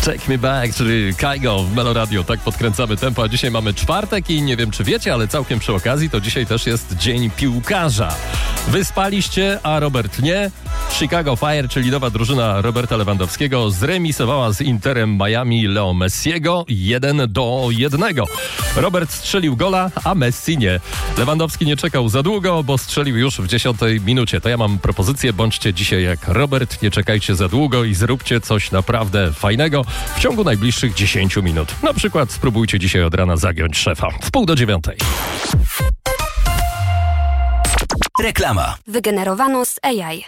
Take Me Back, czyli Kygo w Meloradio. Tak podkręcamy tempo, a dzisiaj mamy czwartek i nie wiem, czy wiecie, ale całkiem przy okazji to dzisiaj też jest Dzień Piłkarza. Wyspaliście, a Robert nie. Chicago Fire, czyli nowa drużyna Roberta Lewandowskiego, zremisowała z Interem Miami Leo Messiego 1-1. Robert strzelił gola, a Messi nie. Lewandowski nie czekał za długo, bo strzelił już w 10 minucie. To ja mam propozycję, bądźcie dzisiaj jak Robert, nie czekajcie za długo i zróbcie coś naprawdę fajnego w ciągu najbliższych 10 minut. Na przykład spróbujcie dzisiaj od rana zagiąć szefa. 8:30. Reklama. Wygenerowano z AI.